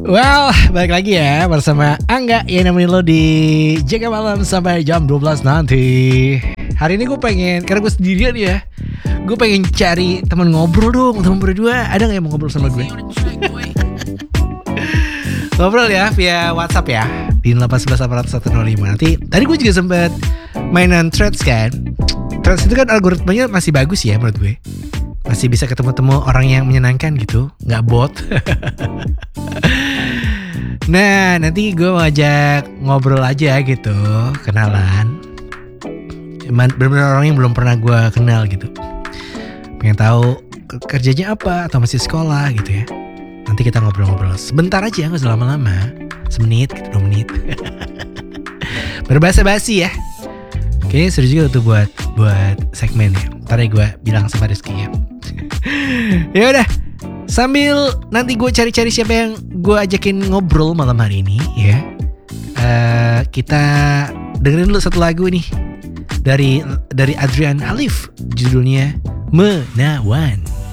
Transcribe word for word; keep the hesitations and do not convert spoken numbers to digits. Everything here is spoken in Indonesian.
Well, balik lagi ya bersama Angga yang nemenin lo di Jaga Malam sampai jam dua belas nanti. Hari ini gue pengen, karena gue sendirian ya, gue pengen cari teman ngobrol dong, teman berdua. Ada gak yang mau ngobrol sama gue? Ngobrol ya via WhatsApp ya di delapan satu satu delapan satu nol lima. Nanti tadi gue juga sempet mainan Threads kan. Threads itu kan algoritmanya masih bagus ya menurut gue. Masih bisa ketemu-temu orang yang menyenangkan gitu, nggak bot. Nah, nanti gue mau ajak ngobrol aja gitu, kenalan. Bener-bener orang yang belum pernah gue kenal gitu. Pengen tahu kerjanya apa atau masih sekolah gitu ya. Nanti kita ngobrol-ngobrol sebentar aja, nggak usah lama-lama, semenit, gitu, dua menit. Berbahasa basi ya. Oke, seru juga tuh buat buat segmen ya. Ntar ya gue bilang sama Rizky ya. Ya udah, sambil nanti gue cari-cari siapa yang gue ajakin ngobrol malam hari ini ya. Uh, kita dengerin dulu satu lagu nih dari dari Adrian Alif, judulnya Menawan.